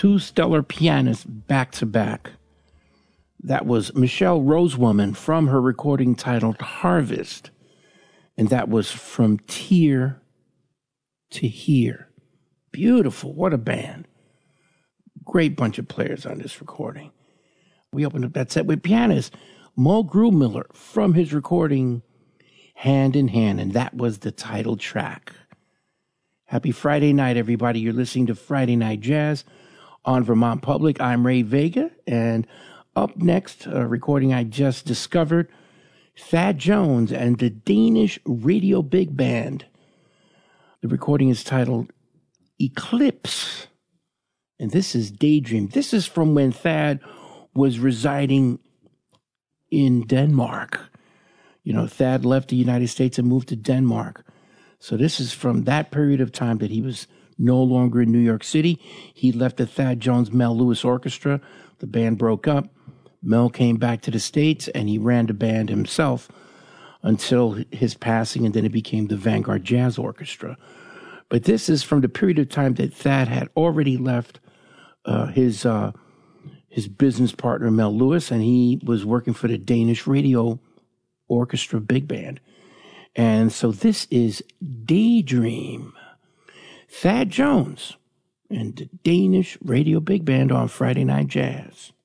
two stellar pianists back to back. That was Michelle Rosewoman from her recording titled Harvest, and that was From Tear to Here. Beautiful. What a band. Great bunch of players on this recording. We opened up that set with pianist Mo Grumiller from his recording Hand in Hand, and that was the title track. Happy Friday night, everybody. You're listening to Friday Night Jazz on Vermont Public. I'm Ray Vega, and up next, a recording I just discovered, Thad Jones and the Danish Radio Big Band. The recording is titled Eclipse, and this is Daydream. This is from when Thad was residing in Denmark. You know, Thad left the United States and moved to Denmark. So this is from that period of time that he was no longer in New York City. He left the Thad Jones Mel Lewis Orchestra. The band broke up. Mel came back to the States, and he ran the band himself until his passing, and then it became the Vanguard Jazz Orchestra. But this is from the period of time that Thad had already left his business partner, Mel Lewis, and he was working for the Danish Radio Orchestra Big Band. And so this is Daydream. Thad Jones and the Danish Radio Big Band on Friday Night Jazz.